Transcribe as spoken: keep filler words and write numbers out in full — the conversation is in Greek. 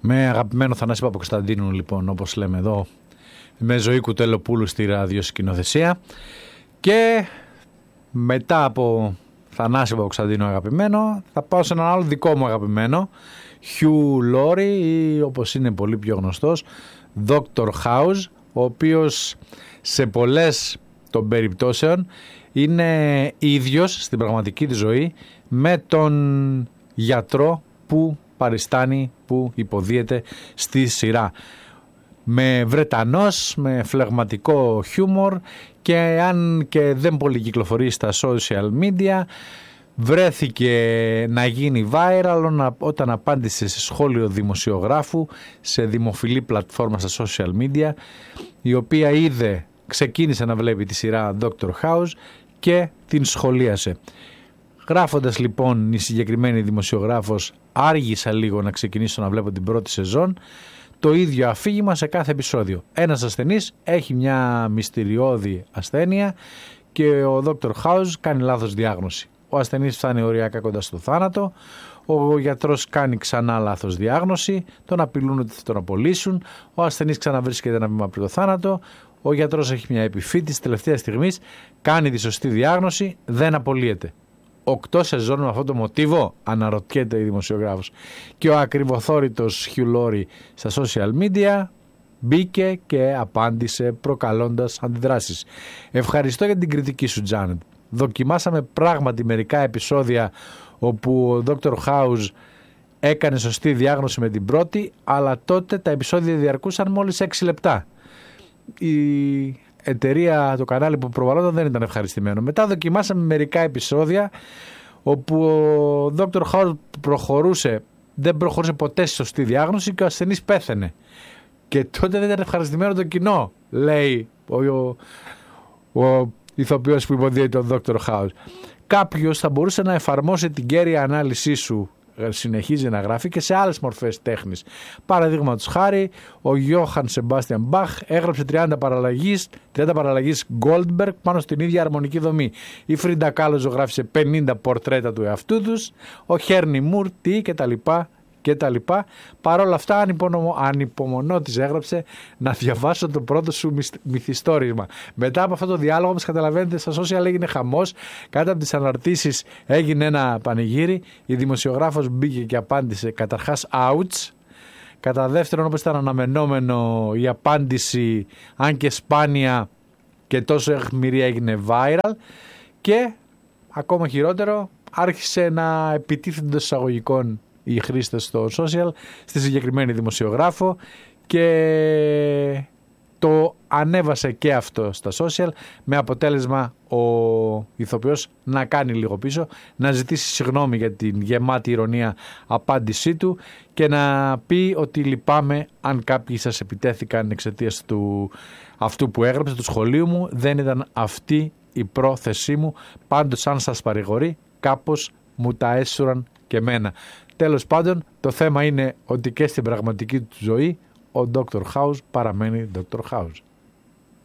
Με αγαπημένο Θανάση Παπακοσταντίνου, λοιπόν, όπως λέμε εδώ, με Ζωή Κουτελοπούλου στη ραδιοσκηνοθεσία. Και μετά από Θανάση Παπακοσταντίνου αγαπημένο, θα πάω σε έναν άλλο δικό μου αγαπημένο, Hugh Laurie, ή όπως είναι πολύ πιο γνωστός, Doctor House, ο οποίος σε πολλές των περιπτώσεων είναι ίδιος στην πραγματική της ζωή με τον γιατρό που παριστάνει, που υποδίεται στη σειρά. Με Βρετανός, με φλεγματικό χιούμορ, και αν και δεν πολύ κυκλοφορεί στα social media, βρέθηκε να γίνει viral όταν απάντησε σε σχόλιο δημοσιογράφου σε δημοφιλή πλατφόρμα στα social media, η οποία είδε, ξεκίνησε να βλέπει τη σειρά Doctor House και την σχολίασε. Γράφοντας λοιπόν η συγκεκριμένη δημοσιογράφος, άργησα λίγο να ξεκινήσω να βλέπω την πρώτη σεζόν. Το ίδιο αφήγημα σε κάθε επεισόδιο. Ένας ασθενής έχει μια μυστηριώδη ασθένεια και ο Doctor House κάνει λάθος διάγνωση. Ο ασθενής φτάνει οριακά κοντά στο θάνατο, ο γιατρός κάνει ξανά λάθος διάγνωση, τον απειλούν ότι θα τον απολύσουν, ο ασθενής ξαναβρίσκεται ένα βήμα πριν το θάνατο, ο γιατρός έχει μια επιφύτηση, τελευταία στιγμής κάνει τη σωστή διάγνωση, δεν απολύεται. Οκτώ σεζόν με αυτό το μοτίβο, αναρωτιέται η δημοσιογράφος. Και ο ακριβοθόρητος Hugh Laurie στα social media μπήκε και απάντησε προκαλώντας αντιδράσεις. Ευχαριστώ για την κριτική σου, Τζάνετ. Δοκιμάσαμε πράγματι μερικά επεισόδια όπου ο Doctor House έκανε σωστή διάγνωση με την πρώτη, αλλά τότε τα επεισόδια διαρκούσαν μόλις έξι λεπτά. Η εταιρεία, το κανάλι που προβαλλόταν δεν ήταν ευχαριστημένο. Μετά δοκιμάσαμε μερικά επεισόδια όπου ο Doctor House προχωρούσε, δεν προχωρούσε ποτέ στη σωστή διάγνωση και ο ασθενής πέθαινε. Και τότε δεν ήταν ευχαριστημένο το κοινό, λέει ο, ο, ο ηθοποιός που υποδίεται τον Doctor House. Κάποιος θα μπορούσε να εφαρμόσει την κέρια ανάλυση σου, συνεχίζει να γράφει, και σε άλλες μορφές τέχνης. Παραδείγματος χάρη, ο Γιώχαν Σεμπάστιαν Μπαχ έγραψε τριάντα παραλλαγές, τριάντα παραλλαγές Goldberg πάνω στην ίδια αρμονική δομή. Η Φρίντα Κάλο ζωγράφησε πενήντα πορτρέτα του εαυτού τους, ο Χέρνι Μουρ, τι και τα λοιπά και τα λοιπά. Παρ' όλα αυτά ανυπομονώ, της έγραψε, να διαβάσω το πρώτο σου μυθιστόρημα. Μετά από αυτό το διάλογο, όπως καταλαβαίνετε, στα social έγινε χαμός. Κάτω από τις αναρτήσεις έγινε ένα πανηγύρι. Η δημοσιογράφος μπήκε και απάντησε καταρχάς ouch. Κατά δεύτερον, όπως ήταν αναμενόμενο, η απάντηση, αν και σπάνια και τόσο αιχμηρή, έγινε viral. Και ακόμα χειρότερο, άρχισε να επιτίθενται των εισαγωγικών οι χρήστες στο social στη συγκεκριμένη δημοσιογράφο και το ανέβασε και αυτό στα social, με αποτέλεσμα ο ηθοποιός να κάνει λίγο πίσω, να ζητήσει συγγνώμη για την γεμάτη ηρωνία απάντησή του και να πει ότι λυπάμαι αν κάποιοι σας επιτέθηκαν εξαιτίας του αυτού που έγραψε, του σχολείου μου, δεν ήταν αυτή η πρόθεσή μου, πάντως αν σας παρηγορεί κάπως μου τα έσουραν και εμένα. Τέλος πάντων, το θέμα είναι ότι και στην πραγματική του ζωή ο Doctor House παραμένει Doctor House.